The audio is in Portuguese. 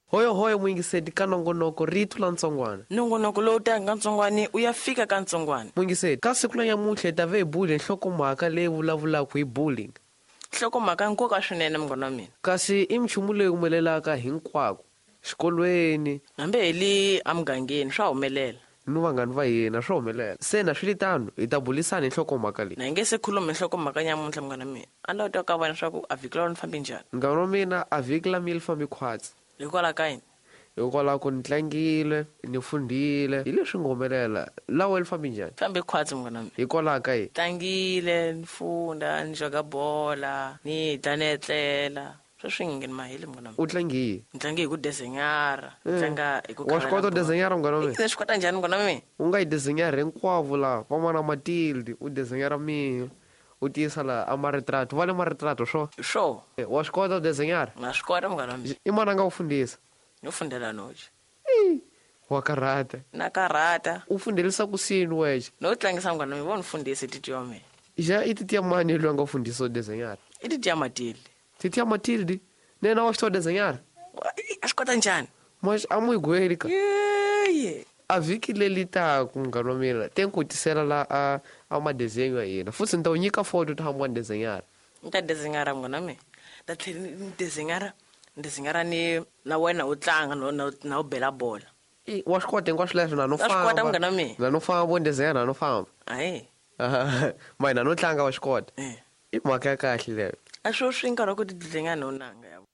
Hoyo mwingisedi ka nongonoko rito la ntsongwana. Nongonoko lowu taka ntsongwani u ya fika ka ntsongwani. Mwingisedi, ka siku la nyamuntlha hi ta ve hi bule nhlokomhaka leyi vulavulaka hi bullying. Nhlokomhaka ya nkoka swinene munghana wa mina. Kasi i minchumu leyi humelelaka hinkwako xikolweni hambi hi le amugangeni swa humelela. ni vanghani va hina swa humelela. Se na swi litano hi ta bulisana hi nhlokomhaka leyi. Na hi nge se khuluma hi nhlokomhaka nyamuntlha munghana wa mina. A ni ta ka vona leswaku a vhiki lawa ni fambi njhani. Munghana wa mina a vhiki la mi li fambi khwatsi. Hikwalaho ka yini? Hikwalaho ko ni tlangile ni fundile hi leswi nga humelela. Lawa li fambi njhani? Fambe khwatsi munghana wa mina. Hikwalaho ka yini? Tlangile ni funda ni joga bola ni dya ni etlela sweswi ngeni mahile munghana wa mina. U tlangiye? Ni tlange hi ku desenyara, tlanga hi ku wa swi kota u desenyara munghana wa mina? Ni swi kota njhani munghana wa mina? U nga yi desenyara hinkwavo laha van'wana Matilde u desenyara mihi u tiyisa laha a maritrato va le maritrato Sure. wa swi kota u desenyara? Na swi kota munghana wa mina. I mani a nga u fundisa? No fundela noji. Wa karata. Na karata. U fundelisa ku sini wexe? No tlangisa munghana wa mina, ni fundise titi ya mina. Ja i titi ya mani loyi a nga u fundisa u desenyara? I titi ya Matilde. Titi ya Matilde? Nena wa swi tiva desenyara? A swi kota njhani? Mas a mu hi gweli ka? Yeye. A vhiki leli taka munghana wa mina te ni ku tisela la a madesenyo ya hina futhi ni ta wu nyika foto ta hambi wa ni desenyara. Ni ta desenyara munghana wa mina. Ta tlhela ni desenyara ni na wena u tlanga na u bela bola. Wa swi kota hinkwaswo leswi na no Na swi kota munghana wa famba mina. na no famba u ni desenyara na no famba. Hayi. Ma hina no tlanga wa swi kota. I mhaka ya kahle leyo. A swo swi nkarhi wa ku ti desenyara no nanga ya.